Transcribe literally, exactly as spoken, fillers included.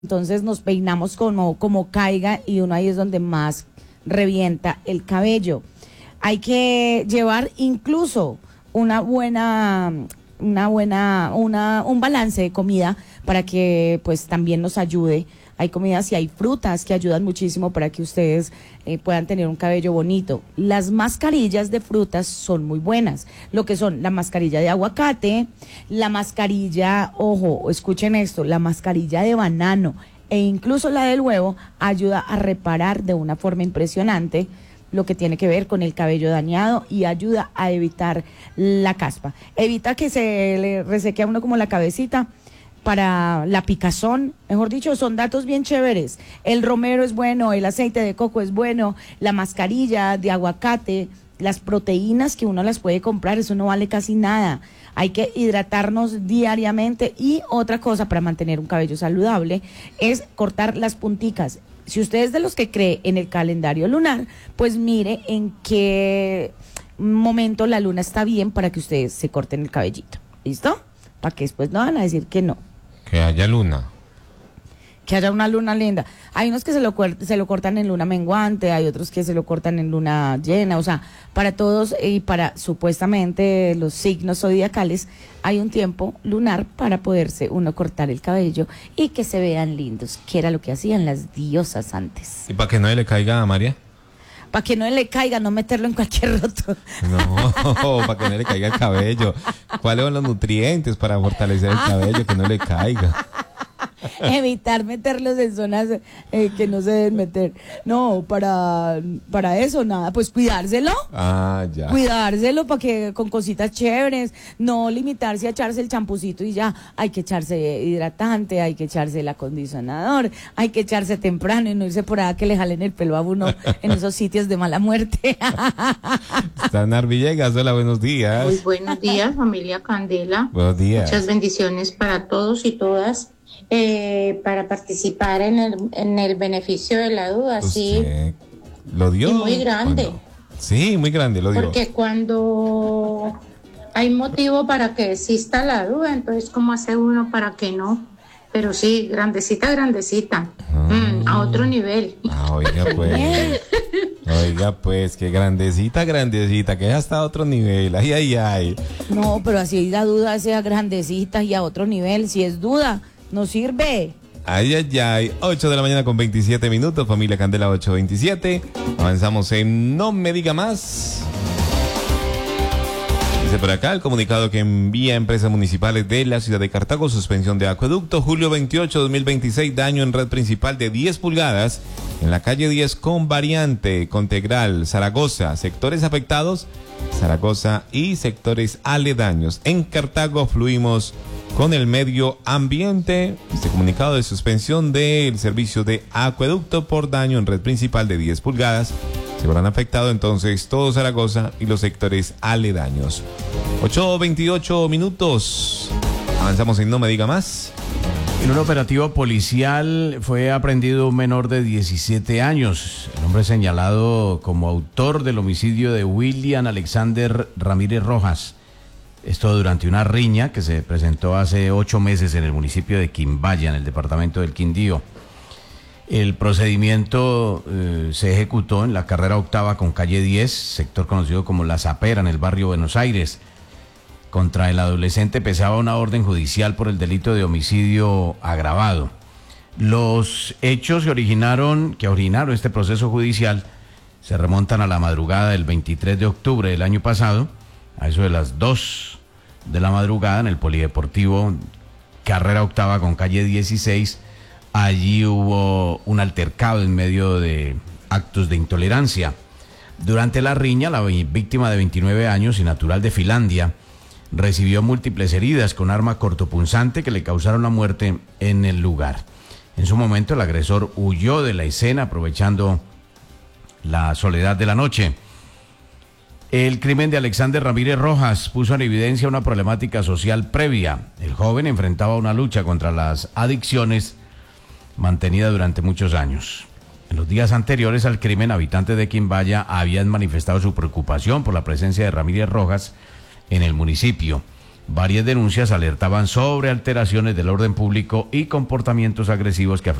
entonces nos peinamos como, como caiga y uno ahí es donde más revienta el cabello. Hay que llevar incluso una buena, una buena, una, un balance de comida para que pues también nos ayude. Hay comidas y hay frutas que ayudan muchísimo para que ustedes eh, puedan tener un cabello bonito. Las mascarillas de frutas son muy buenas, lo que son la mascarilla de aguacate, la mascarilla, ojo, escuchen esto, la mascarilla de banano e incluso la del huevo ayuda a reparar de una forma impresionante lo que tiene que ver con el cabello dañado y ayuda a evitar la caspa. Evita que se le reseque a uno como la cabecita. Para la picazón, mejor dicho, son datos bien chéveres. El romero es bueno, el aceite de coco es bueno, la mascarilla de aguacate, las proteínas que uno las puede comprar, eso no vale casi nada. Hay que hidratarnos diariamente y otra cosa para mantener un cabello saludable es cortar las punticas. Si usted es de los que cree en el calendario lunar, pues mire en qué momento la luna está bien para que ustedes se corten el cabellito. ¿Listo? Para que después no van a decir que no. Que haya luna. Que haya una luna linda. Hay unos que se lo, se lo cortan en luna menguante, hay otros que se lo cortan en luna llena, o sea, para todos y para supuestamente los signos zodiacales hay un tiempo lunar para poderse uno cortar el cabello y que se vean lindos, que era lo que hacían las diosas antes. ¿Y para que no le caiga a María? Para que no le caiga, no meterlo en cualquier roto. No, para que no le caiga el cabello. ¿Cuáles son los nutrientes para fortalecer el cabello, que no le caiga? Evitar meterlos en zonas eh, que no se deben meter. No, para, para eso nada, pues cuidárselo. Ah, ya. Cuidárselo para que con cositas chéveres, no limitarse a echarse el champucito y ya. Hay que echarse hidratante, hay que echarse el acondicionador, hay que echarse temprano y no irse por allá que le jalen el pelo a uno en esos sitios de mala muerte. Está Nar Villegas, hola, buenos días. Muy buenos días, familia Candela. Buenos días. Muchas bendiciones para todos y todas. Eh, para participar en el, en el beneficio de la duda, sí. ¿Lo dio? Y muy grande. No? Sí, muy grande, lo dio. Porque cuando hay motivo para que exista la duda, entonces ¿cómo hace uno para que no? Pero sí, grandecita, grandecita. Ah. Mm, a otro nivel. Ah, oiga, pues. Oiga, pues, que grandecita, grandecita, que es hasta otro nivel. Ay, ay, ay. No, pero así la duda sea grandecita y a otro nivel. Si es duda, no sirve. Ay, ay, ay. ocho de la mañana con veintisiete minutos, familia Candela ocho veintisiete. Avanzamos en No Me Diga Más. Dice por acá el comunicado que envía Empresas Municipales de la ciudad de Cartago: suspensión de acueducto, julio veintiocho, dos mil veintiséis, daño en red principal de diez pulgadas en la calle diez con variante Contegral, Zaragoza. Sectores afectados, Zaragoza y sectores aledaños. En Cartago fluimos con el medio ambiente. Este comunicado de suspensión del servicio de acueducto por daño en red principal de diez pulgadas. Se verán afectados entonces todo Zaragoza y los sectores aledaños. ocho veintiocho minutos. Avanzamos en No Me Diga Más. En un operativo policial fue aprendido un menor de diecisiete años. El hombre señalado como autor del homicidio de William Alexander Ramírez Rojas. Esto durante una riña que se presentó hace ocho meses en el municipio de Quimbaya, en el departamento del Quindío. El procedimiento eh, se ejecutó en la carrera octava con calle diez, sector conocido como La Zapera, en el barrio Buenos Aires. Contra el adolescente pesaba una orden judicial por el delito de homicidio agravado. Los hechos que originaron, que originaron este proceso judicial se remontan a la madrugada del veintitrés de octubre del año pasado, a eso de las dos de la madrugada, en el polideportivo carrera octava con calle dieciséis. Allí hubo un altercado en medio de actos de intolerancia. Durante la riña, la víctima de veintinueve años y natural de Finlandia recibió múltiples heridas con arma cortopunzante que le causaron la muerte en el lugar. En su momento, el agresor huyó de la escena aprovechando la soledad de la noche. El crimen de Alexander Ramírez Rojas puso en evidencia una problemática social previa. El joven enfrentaba una lucha contra las adicciones mantenida durante muchos años. En los días anteriores al crimen, habitantes de Quimbaya habían manifestado su preocupación por la presencia de Ramírez Rojas en el municipio. Varias denuncias alertaban sobre alteraciones del orden público y comportamientos agresivos que